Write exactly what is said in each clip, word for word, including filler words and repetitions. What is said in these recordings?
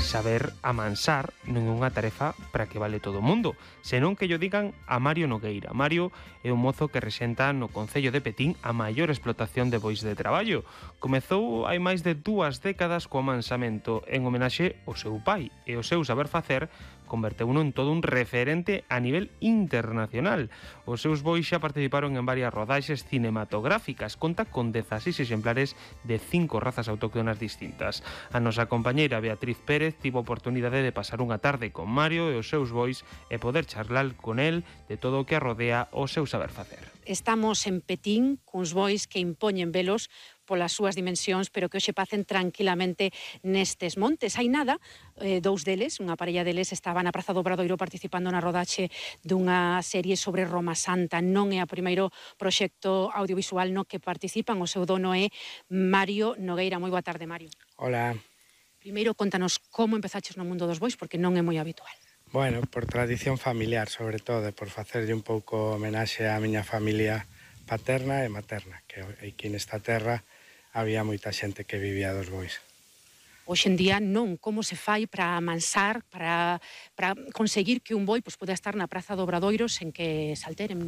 Saber amansar non é unha tarefa para que vale todo o mundo, senón que llo digan a Mario Nogueira. Mario é un mozo que rexenta no Concello de Petín a maior explotación de bois de traballo. Comezou hai máis de dúas décadas co amansamento en homenaxe ao seu pai, e o seu saber facer converteuno en todo un referente a nivel internacional. Os seus bois xa participaron en varias rodaxes cinematográficas. Conta con dezaseis exemplares de cinco razas autóctonas distintas. A nosa compañeira Beatriz Pérez tivo a oportunidade de pasar unha tarde con Mario e os seus bois e poder charlar con el de todo o que arrodea o seu saber facer. Estamos en Petín, cuns bois que impoñen velos polas súas dimensións, pero que hoxe pacen tranquilamente nestes montes. Hai nada, eh, dous deles, unha parella deles, estaban na Praza do Obradoiro participando na rodaxe dunha serie sobre Roma Santa. Non é o primeiro proxecto audiovisual no que participan. O seu dono é Mario Nogueira. Moi boa tarde, Mario. Hola. Primeiro, contanos como empezaches no mundo dos bois, porque non é moi habitual. Bueno, por tradición familiar, sobre todo, por facerlle un pouco homenaxe á miña familia paterna e materna, que aquí nesta terra había moita xente que vivía dos bois. Hoxe en día non, como se fai para amansar, para, para conseguir que un boi pues, poda estar na Praza do Obradoiro sen que salteren?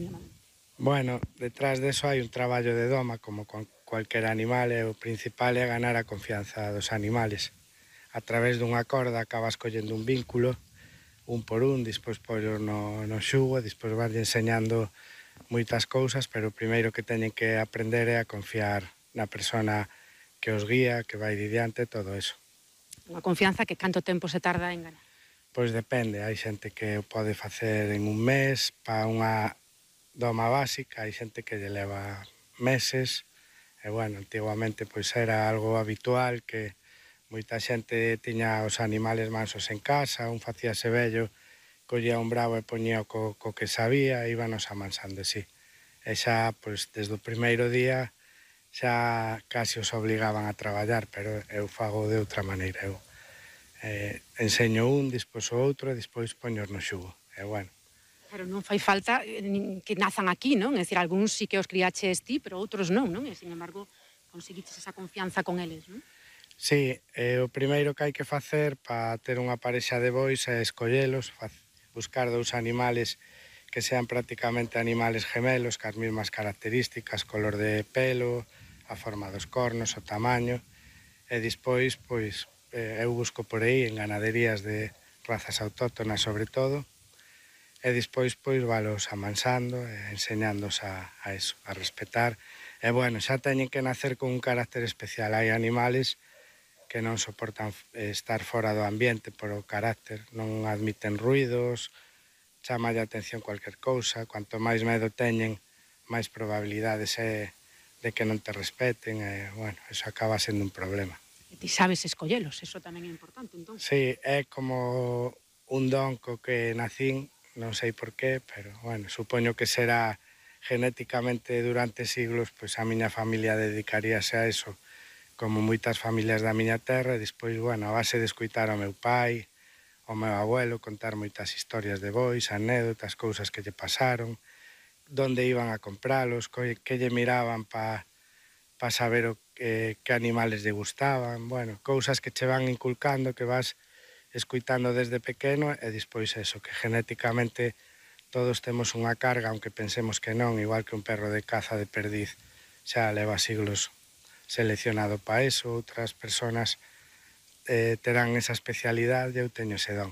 Bueno, detrás deso hai un traballo de doma, como con cualquier animal, e o principal é ganar a confianza dos animales. A través dunha corda acabas collendo un vínculo, un por un, despois pollo no, no xugo, despois vas enseñando moitas cousas, pero o primeiro que teñen que aprender é a confiar na persona que os guía, que vai diante, todo eso. Unha confianza que canto tempo se tarda en ganar? Pois depende, hai xente que o pode facer en un mes, para unha doma básica, hai xente que lle leva meses, e bueno, antiguamente pois era algo habitual que moita xente tiña os animales mansos en casa, un facíase vello, collía un bravo e poñía co, co que sabía, e íbanos amansando, sí. E xa, pois, desde o primeiro día, xa casi os obligaban a traballar, pero eu fago de outra maneira. Eu eh, enseño un, despois o outro, e despois poños no xugo. E bueno. Pero non fai falta que nazan aquí, non? É dicir, algúns sí que os criaches ti, pero outros non, non? E, sin embargo, conseguiches esa confianza con eles, non? Sí, eh, o primeiro que hai que facer para ter unha parexa de bois é escollelos, buscar dous animales que sean prácticamente animales gemelos, cas mesmas características, color de pelo, a forma dos cornos, o tamaño, e despois, pois, eh, eu busco por aí en ganaderías de razas autóctonas sobre todo, e despois, pois, valos amansando e enseñándos a, a eso, a respetar. E, bueno, xa teñen que nacer con un carácter especial. Hai animales que non soportan estar fora do ambiente por o carácter, non admiten ruidos, chama a atención cualquier cousa, cuanto máis medo teñen, máis probabilidades é de que non te respeten, e, bueno, eso acaba sendo un problema. E ti sabes escollelos, eso tamén é importante, entón. Sí, é como un don co que nacín, non sei por qué, pero, bueno, supoño que será genéticamente durante siglos, pois a miña familia dedicaríase a eso, como moitas familias da miña terra, e despois, bueno, a base de escoitar ao meu pai, ao meu abuelo, contar moitas historias de bois, anécdotas, cousas que lle pasaron, donde iban a compralos, que lle miraban para pa saber o que, que animales lle gustaban, bueno, cousas que che van inculcando, que vas escoitando desde pequeno, e despois eso, que genéticamente todos temos unha carga, aunque pensemos que non, igual que un perro de caza de perdiz xa leva siglos seleccionado para eso, outras persoas eh, terán esa especialidade, e eu teño ese don.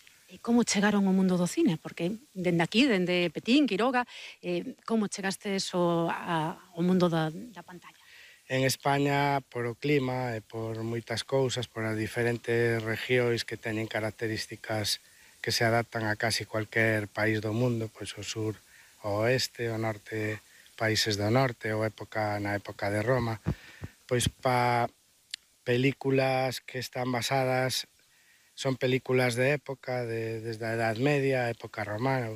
E como chegaron ao mundo do cine? Porque dende aquí, dende Petín, Quiroga, eh, como chegastes ao, a, ao mundo da, da pantalla? En España, por o clima e por moitas cousas, por as diferentes regións que teñen características que se adaptan a casi cualquier país do mundo, pois o sur, o oeste, o norte, países do norte, ou época na época de Roma, pois pa películas que están basadas, son películas de época, de, desde a Edad Media, a época romana,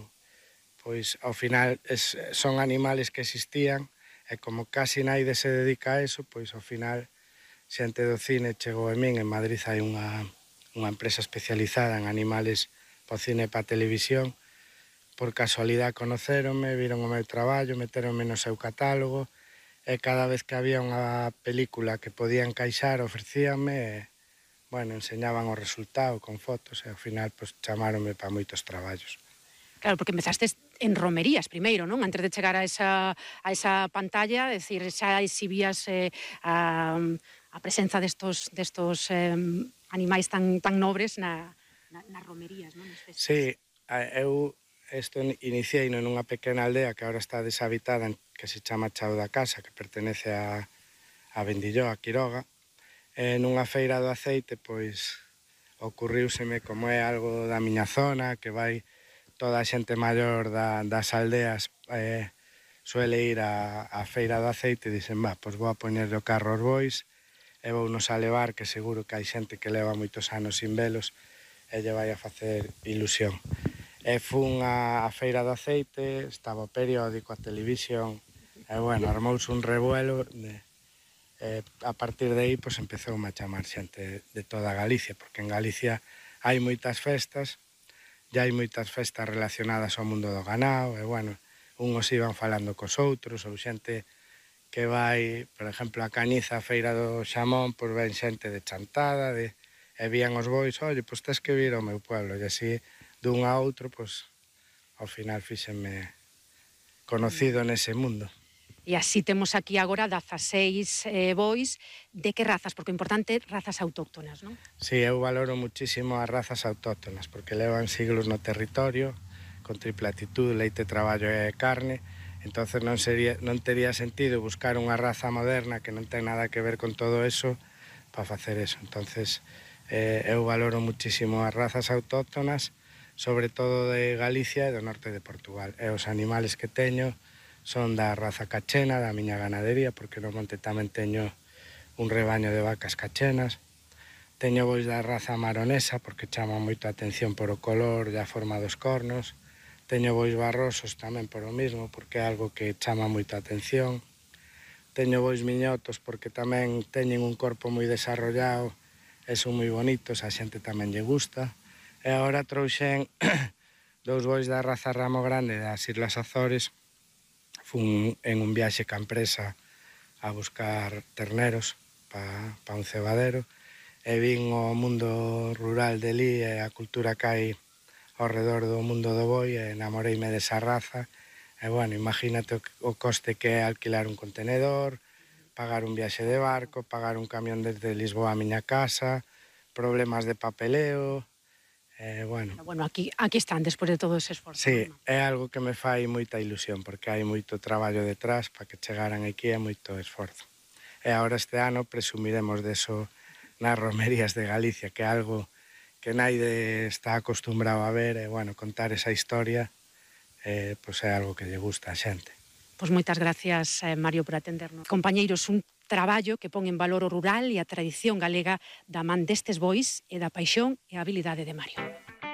pois ao final es, son animales que existían, e como casi naide se dedica a eso, pois ao final xente do cine chegou a min. En Madrid hai unha, unha empresa especializada en animales para o cine e para a televisión. Por casualidade conocéronme, viron o meu traballo, meteronme no seu catálogo, e cada vez que había unha película que podía encaixar, ofrecíanme, e, bueno, enseñaban o resultado con fotos e ao final pues, chamáronme para moitos traballos. Claro, porque empezaste en romerías primeiro, non? Antes de chegar a esa, a esa pantalla, é dicir, xa exhibías eh, a, a presenza destos, destos eh, animais tan, tan nobres na, na, nas romerías, non? Sí, eu isto iniciei nunha pequena aldea que agora está deshabitada, que se chama Chao da Casa, que pertenece a, a Vendilló, a Quiroga. E nunha feira do aceite, pois, ocurriuseme como é algo da miña zona, que vai toda a xente maior da, das aldeas eh, suele ir a, a feira do aceite e dicen, va, pois vou a poñerle o carro aos bois e vou nos a levar, que seguro que hai xente que leva moitos anos sin velos e lle vai a facer ilusión. E fun a, a feira do aceite, estaba o periódico, a televisión, e bueno, armouse un revuelo, de, e a partir de aí, pois, empezou a chamar xente de toda Galicia, porque en Galicia hai moitas festas, e hai moitas festas relacionadas ao mundo do ganado, e bueno, unhos iban falando cos outros, ou xente que vai, por exemplo, a Cañiza, a feira do Xamón, pois ven xente de Chantada, de, e vían os bois, oye, pois tes que vir ao meu pueblo, e así, dun a outro, pois, ao final fíxenme conocido nese mundo. E así temos aquí agora dezaseis eh, bois. De que razas? Porque o importante, razas autóctonas, non? Sí, eu valoro muchísimo as razas autóctonas, porque levan siglos no territorio, con triple actitud, leite, traballo e carne, entonces non, sería, non tería sentido buscar unha raza moderna que non ten nada que ver con todo eso para facer eso. Entonces, eh, eu valoro muchísimo as razas autóctonas, sobre todo de Galicia e do norte de Portugal. E os animales que teño son da raza cachena, da miña ganadería, porque no monte tamén teño un rebaño de vacas cachenas. Teño bois da raza maronesa, porque chama moito a atención por o color e a forma dos cornos. Teño bois barrosos tamén por o mismo, porque é algo que chama moito a atención. Teño bois miñotos, porque tamén teñen un corpo moi desarrollado e son moi bonitos, a xente tamén lle gusta. E agora trouxen dous bois da raza Ramo Grande das Islas Azores. Fun en un viaxe ca empresa a buscar terneros para pa un cebadero e vin o mundo rural de li e a cultura que hai ao redor do mundo do boi e enamoreime desa raza. E, bueno, imagínate o coste que é alquilar un contenedor, pagar un viaxe de barco, pagar un camión desde Lisboa a miña casa, problemas de papeleo. Eh, bueno. bueno, aquí, aquí están, despois de todo ese esforzo. Sí, ¿no? É algo que me fai moita ilusión, porque hai moito traballo detrás para que chegaran aquí e moito esforzo. E agora este ano presumiremos deso nas romerías de Galicia, que é algo que naide está acostumbrado a ver, e, bueno, contar esa historia, eh, pois é algo que lle gusta a xente. Pois moitas gracias, eh, Mario, por atendernos. Compañeiros, un traballo que pon en valor o rural e a tradición galega da man destes bois e da paixón e a habilidade de Mario.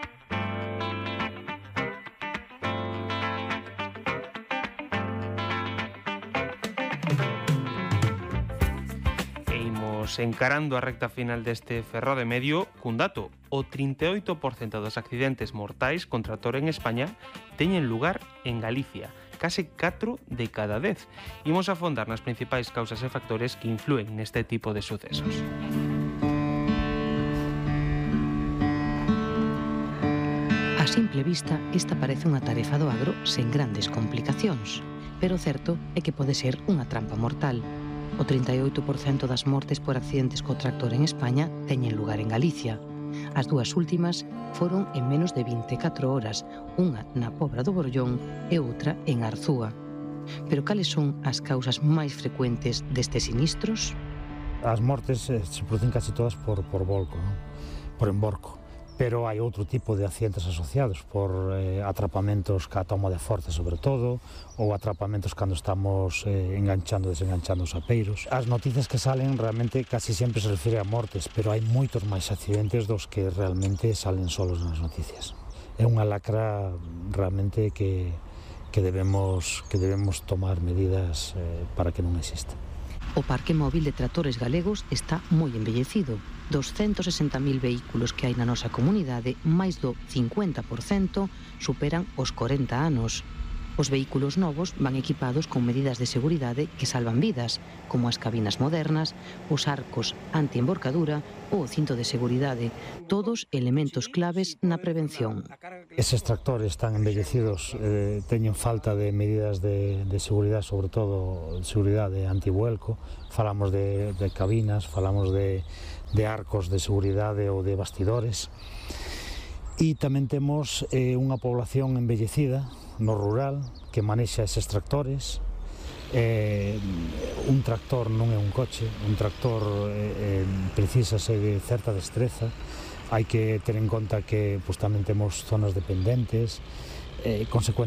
E imos encarando a recta final deste Ferrol de Medio cun dato. O trinta e oito por cento dos accidentes mortais con tractor en España teñen lugar en Galicia, case catro de cada dez. Imos a afondar nas principais causas e factores que influen neste tipo de sucesos. A simple vista, esta parece unha tarefa do agro sen grandes complicacións, pero o certo é que pode ser unha trampa mortal. O trinta e oito por cento das mortes por accidentes co tractor en España teñen lugar en Galicia. As dúas últimas foron en menos de vinte e catro horas, unha na Pobra do Borgollón e outra en Arzúa. Pero cales son as causas máis frecuentes destes sinistros? As mortes eh, se producen casi todas por, por volco, non? Por emborco. Pero hai outro tipo de accidentes asociados por eh, atrapamentos ca toma de forza, sobre todo, ou atrapamentos cando estamos eh, enganchando e desenganchando os apeiros. As noticias que salen realmente casi sempre se refire a mortes, pero hai moitos máis accidentes dos que realmente salen solos nas noticias. É unha lacra realmente que, que, debemos, que debemos tomar medidas eh, para que non exista. O parque móvil de tractores galegos está moi envellecido. Dos ciento sesenta mil vehículos que hai na nosa comunidade, máis do cincuenta por cento superan os corenta anos. Os vehículos novos van equipados con medidas de seguridade que salvan vidas, como as cabinas modernas, os arcos anti-emborcadura ou o cinto de seguridade, todos elementos claves na prevención. Eses tractores tan envellecidos eh, teñen falta de medidas de, de seguridade, sobre todo seguridade antivuelco. Falamos de, de cabinas, falamos de, de arcos de seguridade ou de bastidores. E tamén temos eh, unha población envellecida no rural que manexa eses tractores. Eh, un tractor non é un coche, un tractor eh, eh, precisase de certa destreza. Hai que ter en conta que pues, tamén temos zonas dependentes, eh, consecuentemente